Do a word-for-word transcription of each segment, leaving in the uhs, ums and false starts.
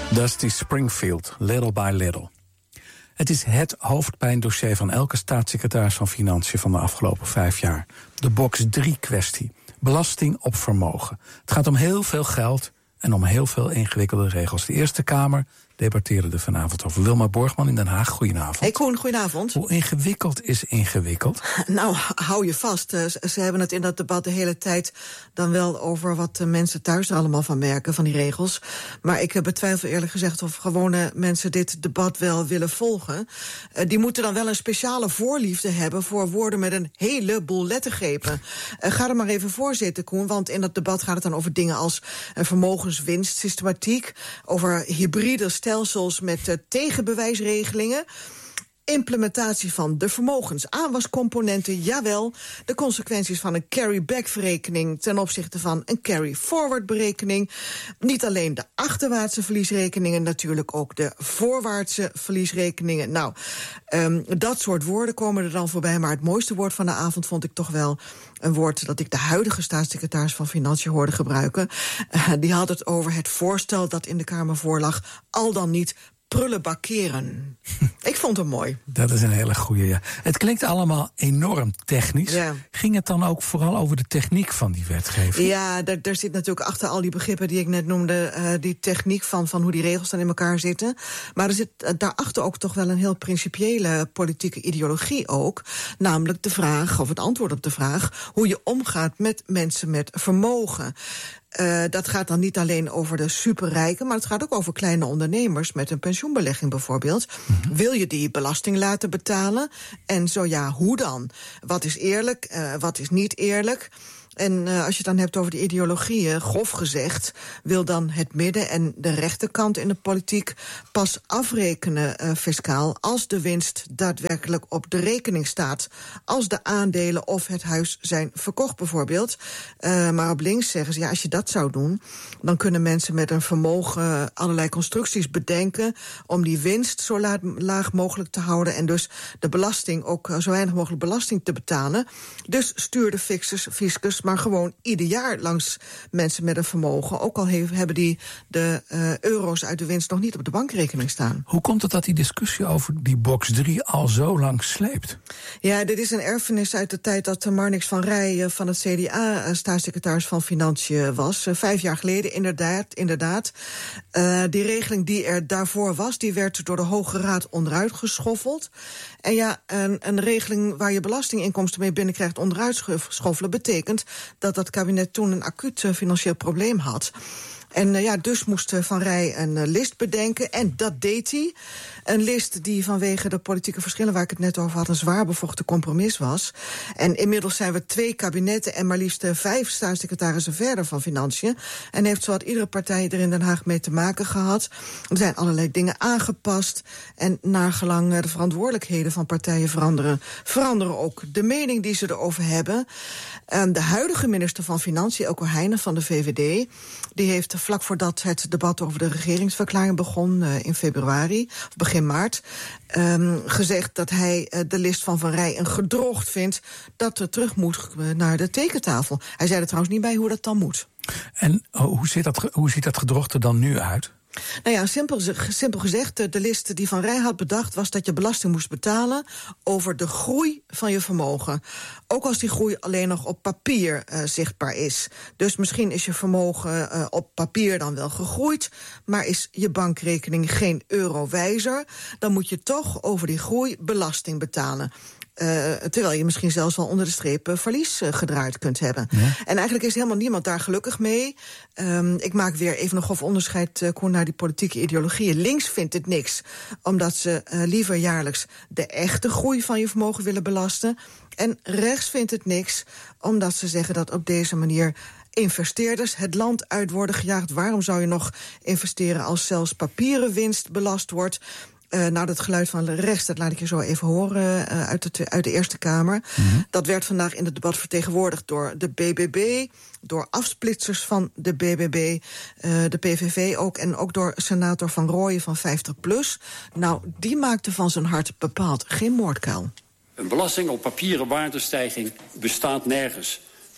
Dusty Springfield, Little by Little. Het is het hoofdpijndossier van elke staatssecretaris van Financiën van de afgelopen vijf jaar. De box drie kwestie. Belasting op vermogen. Het gaat om heel veel geld en om heel veel ingewikkelde regels. De Eerste Kamer debatteerde er vanavond over. Wilma Borgman in Den Haag, goedenavond. Hey Koen, goedenavond. Hoe ingewikkeld is ingewikkeld? Nou, hou je vast. Uh, ze hebben het in dat debat de hele tijd dan wel over wat de mensen thuis er allemaal van merken, van die regels. Maar ik betwijfel eerlijk gezegd of gewone mensen dit debat wel willen volgen. Uh, die moeten dan wel een speciale voorliefde hebben voor woorden met een heleboel lettergrepen. Uh, ga er maar even voor zitten, Koen, want in dat debat gaat het dan over dingen als uh, vermogenswinstsystematiek, over hybride stelsels met uh, tegenbewijsregelingen, implementatie van de vermogensaanwascomponenten, jawel, de consequenties van een carry-back-verrekening ten opzichte van een carry-forward-berekening. Niet alleen de achterwaartse verliesrekeningen, natuurlijk ook de voorwaartse verliesrekeningen. Nou, um, dat soort woorden komen er dan voorbij, maar het mooiste woord van de avond vond ik toch wel een woord dat ik de huidige staatssecretaris van Financiën hoorde gebruiken. Uh, die had het over het voorstel dat in de Kamer voorlag, al dan niet prullenbakkeren. Ik vond hem mooi. Dat is een hele goeie, ja. Het klinkt allemaal enorm technisch. Ja. Ging het dan ook vooral over de techniek van die wetgeving? Ja, daar, daar zit natuurlijk achter al die begrippen die ik net noemde, uh, die techniek van, van hoe die regels dan in elkaar zitten. Maar er zit uh, daarachter ook toch wel een heel principiële politieke ideologie ook. Namelijk de vraag, of het antwoord op de vraag, hoe je omgaat met mensen met vermogen. Uh, dat gaat dan niet alleen over de superrijken, maar het gaat ook over kleine ondernemers met een pensioenbelegging bijvoorbeeld. Mm-hmm. Wil je die belasting laten betalen? En zo ja, hoe dan? Wat is eerlijk, uh, wat is niet eerlijk? En uh, als je het dan hebt over de ideologieën, grof gezegd, wil dan het midden en de rechterkant in de politiek pas afrekenen uh, fiscaal als de winst daadwerkelijk op de rekening staat. Als de aandelen of het huis zijn verkocht bijvoorbeeld. Uh, maar op links zeggen ze, ja, als je dat zou doen, dan kunnen mensen met een vermogen allerlei constructies bedenken om die winst zo laag, laag mogelijk te houden en dus de belasting ook uh, zo weinig mogelijk belasting te betalen. Dus stuur de fiscus, fiscus maar gewoon ieder jaar langs mensen met een vermogen. Ook al he- hebben die de uh, euro's uit de winst nog niet op de bankrekening staan. Hoe komt het dat die discussie over die box drie al zo lang sleept? Ja, dit is een erfenis uit de tijd dat Marnix van Rij uh, van het C D A uh, staatssecretaris van Financiën was. Uh, vijf jaar geleden, inderdaad. inderdaad. Uh, die regeling die er daarvoor was, die werd door de Hoge Raad onderuit geschoffeld. En ja, een, een regeling waar je belastinginkomsten mee binnenkrijgt onderuit schoffelen betekent dat dat kabinet toen een acuut uh, financieel probleem had. En uh, ja, dus moest uh, Van Rij een uh, list bedenken. En dat deed hij. Een list die vanwege de politieke verschillen waar ik het net over had een zwaar bevochten compromis was. En inmiddels zijn we twee kabinetten en maar liefst uh, vijf staatssecretarissen verder van Financiën. En heeft zowat iedere partij er in Den Haag mee te maken gehad. Er zijn allerlei dingen aangepast. En naargelang uh, de verantwoordelijkheden van partijen veranderen, veranderen ook de mening die ze erover hebben. Um, de huidige minister van Financiën, Eelco Heijnen van de V V D, die heeft vlak voordat het debat over de regeringsverklaring begon uh, in februari, of begin maart, um, gezegd dat hij uh, de list van Van Rij een gedrocht vindt dat er terug moet uh, naar de tekentafel. Hij zei er trouwens niet bij hoe dat dan moet. En oh, hoe ziet dat, hoe ziet dat gedrocht er dan nu uit? Nou ja, simpel, simpel gezegd, de list die Van Rij had bedacht was dat je belasting moest betalen over de groei van je vermogen. Ook als die groei alleen nog op papier uh, zichtbaar is. Dus misschien is je vermogen uh, op papier dan wel gegroeid, maar is je bankrekening geen eurowijzer, dan moet je toch over die groei belasting betalen. Uh, terwijl je misschien zelfs wel onder de streep uh, verlies uh, gedraaid kunt hebben. Ja. En eigenlijk is helemaal niemand daar gelukkig mee. Um, ik maak weer even een grof onderscheid uh, naar die politieke ideologieën. Links vindt het niks, omdat ze uh, liever jaarlijks de echte groei van je vermogen willen belasten. En rechts vindt het niks, omdat ze zeggen dat op deze manier investeerders het land uit worden gejaagd. Waarom zou je nog investeren als zelfs papieren winst belast wordt? Uh, nou, dat geluid van rechts, dat laat ik je zo even horen uh, uit, de, uit de Eerste Kamer. Mm-hmm. Dat werd vandaag in het debat vertegenwoordigd door de B B B, door afsplitsers van de B B B, uh, de P V V ook, en ook door senator Van Rooyen van vijftig plus. Nou, die maakte van zijn hart bepaald geen moordkuil. Een belasting op papieren waardestijging bestaat nergens.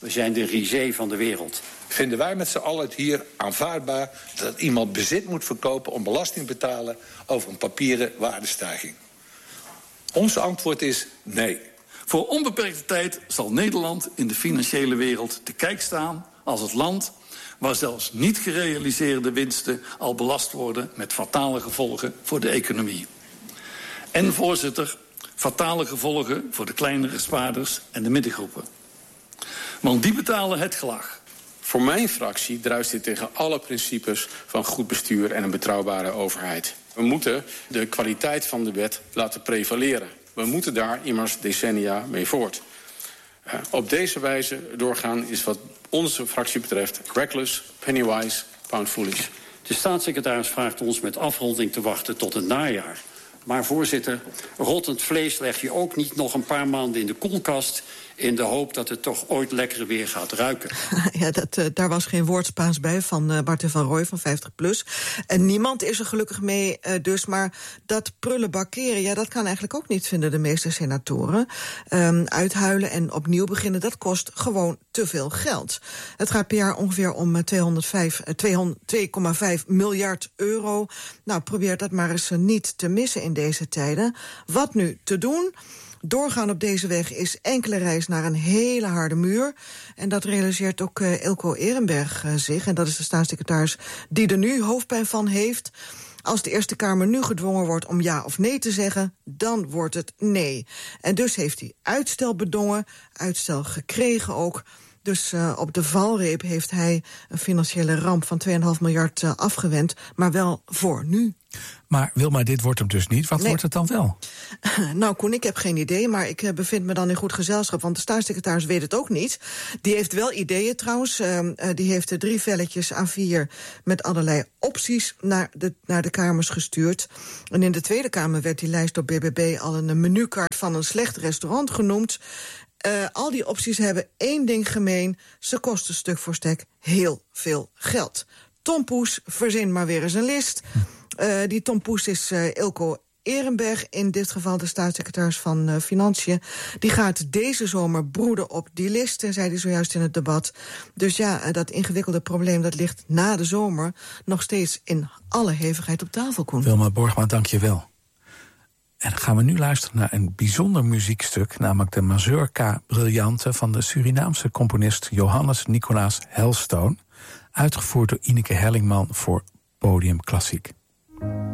We zijn de risée van de wereld. Vinden wij met z'n allen het hier aanvaardbaar dat iemand bezit moet verkopen om belasting te betalen over een papieren waardestijging? Ons antwoord is nee. Voor onbeperkte tijd zal Nederland in de financiële wereld te kijk staan als het land waar zelfs niet gerealiseerde winsten al belast worden met fatale gevolgen voor de economie. En voorzitter, fatale gevolgen voor de kleinere spaarders en de middengroepen. Want die betalen het gelag. Voor mijn fractie druist dit tegen alle principes van goed bestuur en een betrouwbare overheid. We moeten de kwaliteit van de wet laten prevaleren. We moeten daar immers decennia mee voort. Uh, op deze wijze doorgaan is wat onze fractie betreft reckless, pennywise, pound foolish. De staatssecretaris vraagt ons met afronding te wachten tot het najaar. Maar voorzitter, rottend vlees leg je ook niet nog een paar maanden in de koelkast in de hoop dat het toch ooit lekker weer gaat ruiken. Ja, dat, uh, daar was geen woord Spaans bij van uh, Martin van Rooij van vijftig plus. En niemand is er gelukkig mee uh, dus. Maar dat prullenbakkeren, ja, dat kan eigenlijk ook niet, vinden de meeste senatoren. Um, uithuilen en opnieuw beginnen, dat kost gewoon te veel geld. Het gaat per jaar ongeveer om twee komma vijf miljard euro. Nou, probeer dat maar eens uh, niet te missen in deze tijden. Wat nu te doen? Doorgaan op deze weg is enkele reis naar een hele harde muur. En dat realiseert ook uh, Eelco Ehrenberg uh, zich. En dat is de staatssecretaris die er nu hoofdpijn van heeft. Als de Eerste Kamer nu gedwongen wordt om ja of nee te zeggen, dan wordt het nee. En dus heeft hij uitstel bedongen, uitstel gekregen ook. Dus uh, op de valreep heeft hij een financiële ramp van twee komma vijf miljard uh, afgewend, maar wel voor nu. Maar Wilma, dit wordt hem dus niet. Wat nee. wordt het dan wel? Nou, Koen, ik heb geen idee, maar ik uh, bevind me dan in goed gezelschap, want de staatssecretaris weet het ook niet. Die heeft wel ideeën trouwens. Uh, uh, die heeft uh, drie velletjes A vier met allerlei opties naar de, naar de Kamers gestuurd. En in de Tweede Kamer werd die lijst door B B B al een menukaart van een slecht restaurant genoemd. Uh, al die opties hebben één ding gemeen. Ze kosten stuk voor stuk heel veel geld. Tom Poes, verzin maar weer eens een list. Uh, die Tom Poes is uh, Eelco Ehrenberg, in dit geval de staatssecretaris van uh, Financiën. Die gaat deze zomer broeden op die list, zei hij zojuist in het debat. Dus ja, uh, dat ingewikkelde probleem dat ligt na de zomer nog steeds in alle hevigheid op tafel, Koen. Wilma Borgman, dank je wel. En dan gaan we nu luisteren naar een bijzonder muziekstuk, namelijk de Mazurka Brillante van de Surinaamse componist Johannes Nicolaas Helstone, uitgevoerd door Ineke Hellingman voor Podium Klassiek.